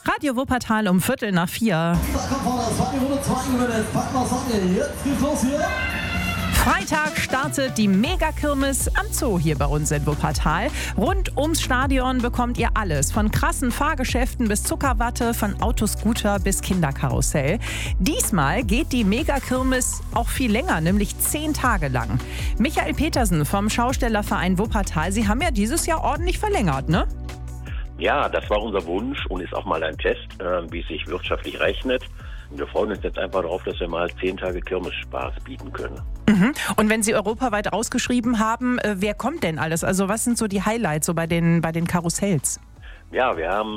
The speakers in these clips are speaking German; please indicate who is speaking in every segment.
Speaker 1: Radio Wuppertal um 3:45.
Speaker 2: Da kommt vorne, das war die Runde 2 gewinnt. Packen wir Sonne. Jetzt geht's los hier.
Speaker 1: Freitag startet die Megakirmes am Zoo hier bei uns in Wuppertal. Rund ums Stadion bekommt ihr alles, von krassen Fahrgeschäften bis Zuckerwatte, von Autoscooter bis Kinderkarussell. Diesmal geht die Megakirmes auch viel länger, nämlich 10 Tage lang. Michael Petersen vom Schaustellerverein Wuppertal, Sie haben ja dieses Jahr ordentlich verlängert, ne?
Speaker 3: Ja, das war unser Wunsch und ist auch mal ein Test, wie es sich wirtschaftlich rechnet. Und wir freuen uns jetzt einfach darauf, dass wir mal 10 Tage Kirmesspaß bieten können.
Speaker 1: Mhm. Und wenn Sie europaweit ausgeschrieben haben, wer kommt denn alles? Also was sind so die Highlights so bei den Karussells?
Speaker 3: Ja, wir haben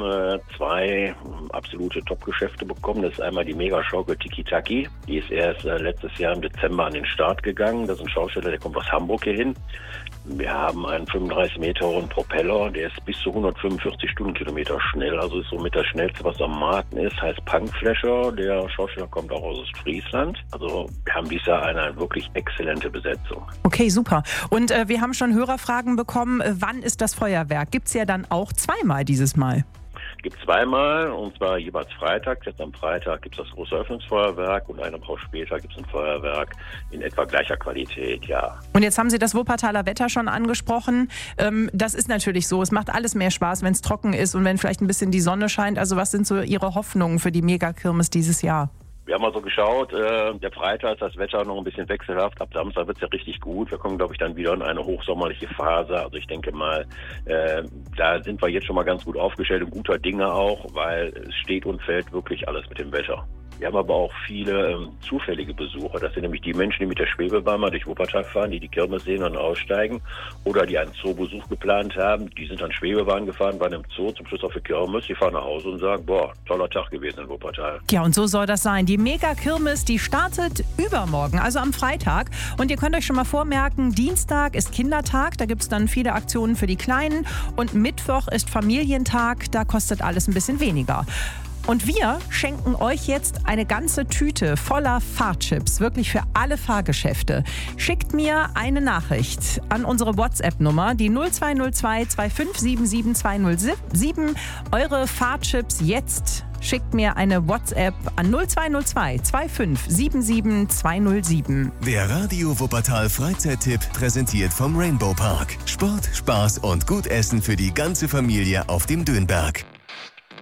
Speaker 3: 2 absolute Top-Geschäfte bekommen. Das ist einmal die Megaschaukel Tiki Taki. Die ist erst letztes Jahr im Dezember an den Start gegangen. Das ist ein Schausteller, der kommt aus Hamburg hier hin. Wir haben einen 35 Meter hohen Propeller, der ist bis zu 145 Stundenkilometer schnell. Also ist somit das schnellste, was am Markt ist. Heißt Punkflasher. Der Schausteller kommt auch aus Friesland. Also wir haben dieses Jahr eine wirklich exzellente Besetzung.
Speaker 1: Okay, super. Und wir haben schon Hörerfragen bekommen. Wann ist das Feuerwerk? Gibt es ja dann auch zweimal dieses Mal.
Speaker 3: Gibt zweimal, und zwar jeweils Freitag. Jetzt am Freitag gibt es das große Eröffnungsfeuerwerk und eine Woche später gibt es ein Feuerwerk in etwa gleicher Qualität, ja.
Speaker 1: Und jetzt haben Sie das Wuppertaler Wetter schon angesprochen. Das ist natürlich so, es macht alles mehr Spaß, wenn es trocken ist und wenn vielleicht ein bisschen die Sonne scheint. Also was sind so Ihre Hoffnungen für die Megakirmes dieses Jahr?
Speaker 3: Wir haben mal so geschaut, der Freitag ist das Wetter noch ein bisschen wechselhaft, ab Samstag wird es ja richtig gut. Wir kommen, glaube ich, dann wieder in eine hochsommerliche Phase. Also ich denke mal, da sind wir jetzt schon mal ganz gut aufgestellt und guter Dinge auch, weil es steht und fällt wirklich alles mit dem Wetter. Wir haben aber auch viele zufällige Besucher. Das sind nämlich die Menschen, die mit der Schwebebahn mal durch Wuppertal fahren, die Kirmes sehen und aussteigen oder die einen Zoobesuch geplant haben. Die sind dann Schwebebahn gefahren, waren im Zoo, zum Schluss auf die Kirmes. Die fahren nach Hause und sagen, boah, toller Tag gewesen in Wuppertal.
Speaker 1: Ja, und so soll das sein. Die Megakirmes, die startet übermorgen, also am Freitag. Und ihr könnt euch schon mal vormerken, Dienstag ist Kindertag, da gibt es dann viele Aktionen für die Kleinen. Und Mittwoch ist Familientag, da kostet alles ein bisschen weniger. Und wir schenken euch jetzt eine ganze Tüte voller Fahrchips, wirklich für alle Fahrgeschäfte. Schickt mir eine Nachricht an unsere WhatsApp-Nummer, die 0202 2577 207. Eure Fahrchips jetzt. Schickt mir eine WhatsApp an 0202 2577 207.
Speaker 4: Der Radio Wuppertal Freizeittipp präsentiert vom Rainbow Park. Sport, Spaß und gut Essen für die ganze Familie auf dem Dönberg.